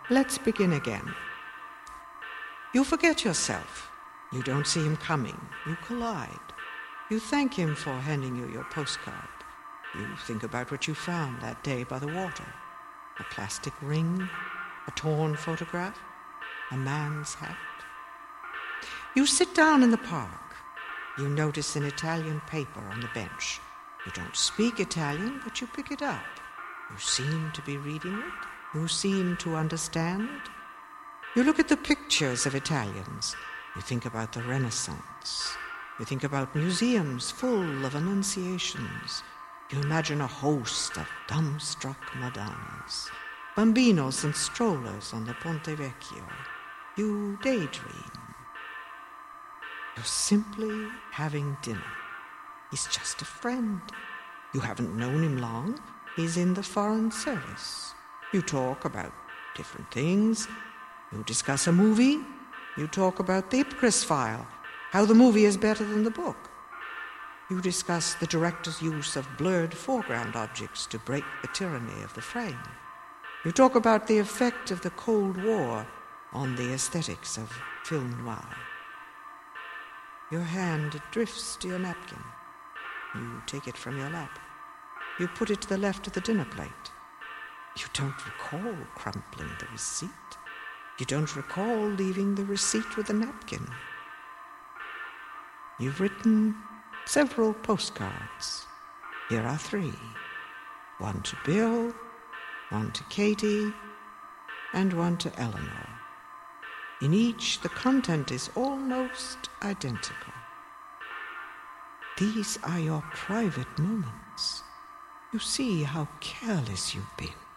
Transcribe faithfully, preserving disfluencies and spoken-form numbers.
Let's begin again. You forget yourself. You don't see him coming. You collide. You thank him for handing you your postcard. You think about what you found that day by the water. A plastic ring, a torn photograph, a man's hat. You sit down in the park. You notice an Italian paper on the bench. You don't speak Italian, but you pick it up. You seem to be reading it. You seem to understand. You look at the pictures of Italians. You think about the Renaissance. You think about museums full of annunciations. You imagine a host of dumbstruck Madonnas, bambinos and strollers on the Ponte Vecchio. You daydream. You're simply having dinner. He's just a friend. You haven't known him long. He's in the Foreign Service. You talk about different things. You discuss a movie. You talk about the Ipcris file, how the movie is better than the book. You discuss the director's use of blurred foreground objects to break the tyranny of the frame. You talk about the effect of the Cold War on the aesthetics of film noir. Your hand drifts to your napkin. You take it from your lap. You put it to the left of the dinner plate. You don't recall crumpling the receipt. You don't recall leaving the receipt with a napkin. You've written several postcards. Here are three. One to Bill, one to Katie, and one to Eleanor. In each, the content is almost identical. These are your private moments. You see how careless you've been.